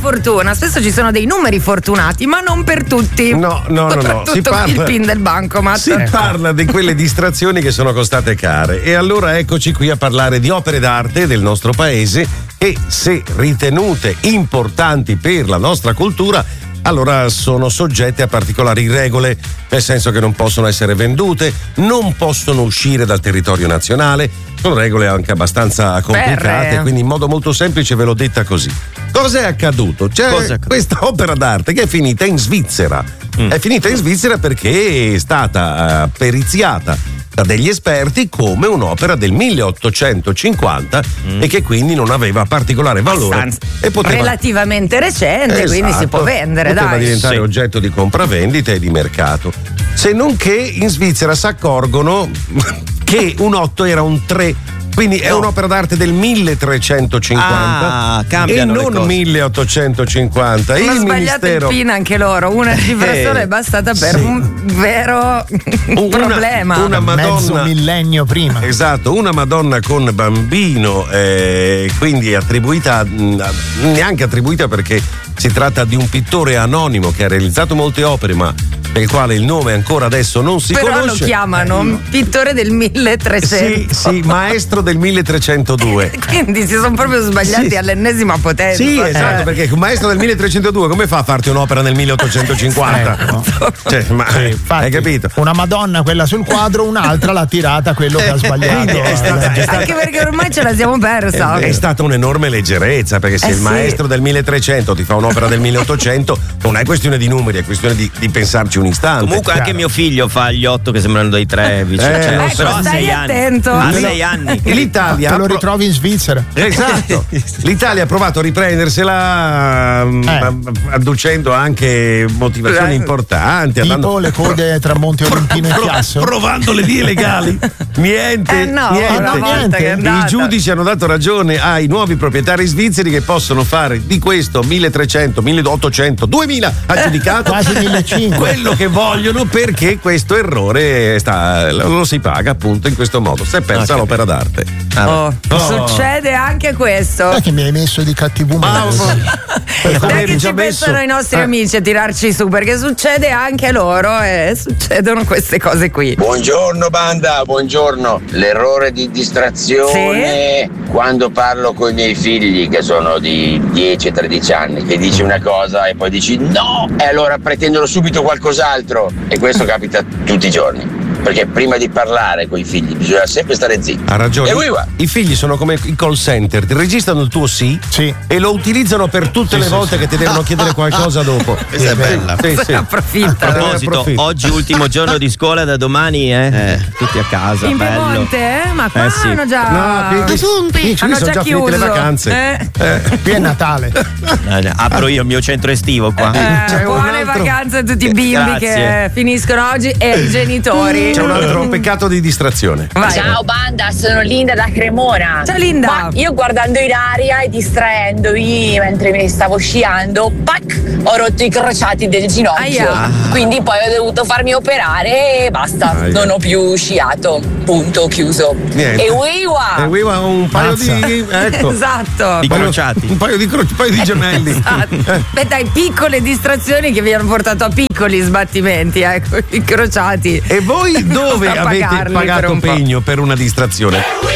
fortuna. Spesso ci sono dei numeri fortunati, ma non per tutti. No. Soprattutto il PIN del bancomat. Si parla di quelle distrazioni che sono costate care. E allora eccoci qui a parlare di opere d'arte del nostro paese che, se ritenute importanti per la nostra cultura, allora sono soggette a particolari regole, nel senso che non possono essere vendute, non possono uscire dal territorio nazionale. Sono regole anche abbastanza complicate, quindi in modo molto semplice ve l'ho detta così. Cos'è accaduto? C'è questa opera d'arte che è finita in Svizzera. È finita in Svizzera perché è stata periziata da degli esperti come un'opera del 1850 e che quindi non aveva particolare valore e poteva, relativamente recente, quindi si può vendere, poteva diventare oggetto di compravendita e di mercato. Se non che in Svizzera si accorgono che un 8 era un 3, quindi è un'opera d'arte del 1350 e non 1850. Hanno il sbagliato ministero il PIN anche loro, una cifra sola è bastata per un vero problema. Una Madonna, mezzo millennio prima. Esatto, una Madonna con bambino, quindi attribuita, neanche attribuita perché si tratta di un pittore anonimo che ha realizzato molte opere, ma per il quale il nome ancora adesso non si conosce. Però lo chiamano pittore del 1300. Sì, maestro del 1302. Quindi si sono proprio sbagliati all'ennesima potenza. Sì, esatto, perché un maestro del 1302 come fa a farti un'opera nel 1850? Cioè, ma hai capito? Una Madonna, quella sul quadro, un'altra l'ha tirata quello che ha sbagliato. Anche perché ormai ce la siamo persa. È stata un'enorme leggerezza, perché se il maestro del 1300 ti fa un'opera del 1800 non è questione di numeri, è questione di pensarci un istante. Comunque anche mio figlio fa gli 8 che sembrano dei 3 vicino. Però a 6 anni. A 6 anni. L'Italia te lo ritrovi in Svizzera. Esatto. L'Italia ha provato a riprendersela adducendo anche motivazioni importanti, tipo le code tra Monte Olimpino e Chiasso, provando le vie legali. Niente. I giudici hanno dato ragione ai nuovi proprietari svizzeri che possono fare di questo 1300, 1800, 2000 aggiudicato quasi 1500 quello che vogliono, perché questo errore lo si paga appunto in questo modo. Si è persa l'opera d'arte. Succede anche questo. Che mi hai messo di cattivo umore. Dai che ci pensano i nostri amici a tirarci su, perché succede anche loro e succedono queste cose qui. Buongiorno banda, buongiorno. L'errore di distrazione quando parlo con i miei figli che sono di 10-13 anni, che dici una cosa e poi dici no e allora pretendono subito qualcos'altro, e questo capita tutti i giorni. Perché prima di parlare con i figli bisogna sempre stare zitti. Ha ragione. I figli sono come i call center, ti registrano il tuo sì e lo utilizzano per tutte le volte che ti devono chiedere qualcosa dopo. Questa è bella. Approfitta. A proposito, oggi ultimo giorno di scuola, da domani tutti a casa. In bello. Piemonte? Ma qua hanno già hanno già già chiuso finite le vacanze. Qui è Natale. Apro io il mio centro estivo qua. Buone vacanze a tutti i bimbi che finiscono oggi e ai genitori. C'è un altro peccato di distrazione. Vai. Ciao banda, sono Linda da Cremona. Ciao Linda. Ma io guardando in aria e distraendomi mentre mi stavo sciando, ho rotto i crociati del ginocchio. Quindi poi ho dovuto farmi operare e basta. Non ho più sciato. Punto, chiuso. Niente. E Wiwa un paio di esatto. Di crociati. Un paio di gemelli. Esatto. Beh dai, piccole distrazioni che vi hanno portato a piccoli sbattimenti, ecco, i crociati. E voi dove avete pagato pegno per una distrazione?